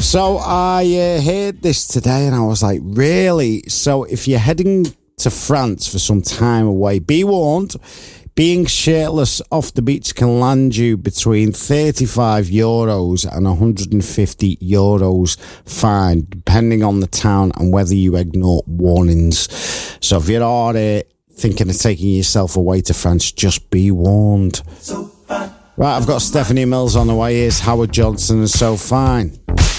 So I heard this today and I was like, really? So if you're heading to France for some time away, be warned, being shirtless off the beach can land you between €35 and €150 fine, depending on the town and whether you ignore warnings. So if you're already thinking of taking yourself away to France, just be warned. Right, I've got Stephanie Mills on the way. Here's Howard Johnson and So Fine.